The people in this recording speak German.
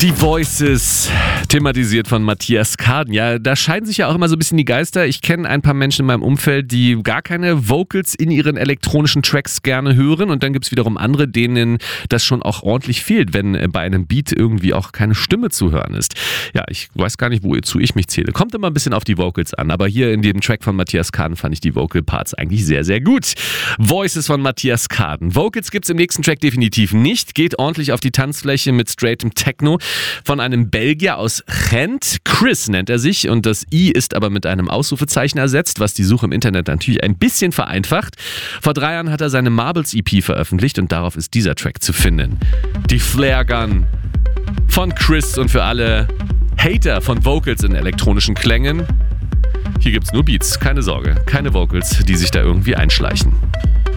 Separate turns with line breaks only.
Die Voices, thematisiert von Matthias Karden. Ja, da scheiden sich ja auch immer so ein bisschen die Geister. Ich kenne ein paar Menschen in meinem Umfeld, die gar keine Vocals in ihren elektronischen Tracks gerne hören. Und dann gibt es wiederum andere, denen das schon auch ordentlich fehlt, wenn bei einem Beat irgendwie auch keine Stimme zu hören ist. Ja, ich weiß gar nicht, wozu ich mich zähle. Kommt immer ein bisschen auf die Vocals an. Aber hier in dem Track von Matthias Karden fand ich die Vocal Parts eigentlich sehr, sehr gut. Voices von Matthias Karden. Vocals gibt's im nächsten Track definitiv nicht. Geht ordentlich auf die Tanzfläche mit straightem Techno. Von einem Belgier aus Gent. Chris nennt er sich und das I ist aber mit einem Ausrufezeichen ersetzt, was die Suche im Internet natürlich ein bisschen vereinfacht. Vor 3 Jahren hat er seine Marbles EP veröffentlicht und darauf ist dieser Track zu finden. Die Flare Gun von Chris und für alle Hater von Vocals in elektronischen Klängen. Hier gibt's nur Beats, keine Sorge, keine Vocals, die sich da irgendwie einschleichen.